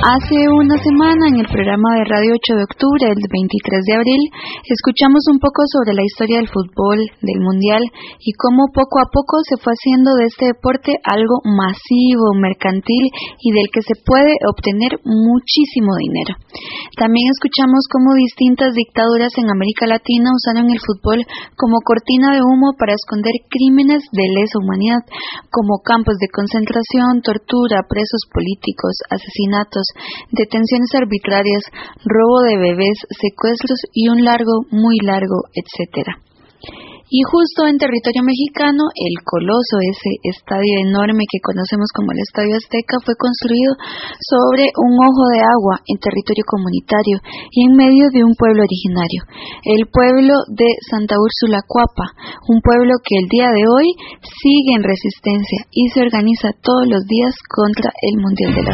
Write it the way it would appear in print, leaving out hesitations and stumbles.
Hace una semana, en el programa de Radio 8 de octubre, el 23 de abril, escuchamos un poco sobre la historia del fútbol, del mundial, y cómo poco a poco se fue haciendo de este deporte algo masivo, mercantil, y del que se puede obtener muchísimo dinero. También escuchamos cómo distintas dictaduras en América Latina usaron el fútbol como cortina de humo para esconder crímenes de lesa humanidad, como campos de concentración, tortura, presos políticos, asesinatos, detenciones arbitrarias, robo de bebés, secuestros y un largo, muy largo, etcétera. Y justo en territorio mexicano, el Coloso, ese estadio enorme que conocemos como el Estadio Azteca, fue construido sobre un ojo de agua en territorio comunitario y en medio de un pueblo originario, el pueblo de Santa Úrsula Cuapa, un pueblo que el día de hoy sigue en resistencia y se organiza todos los días contra el Mundial de la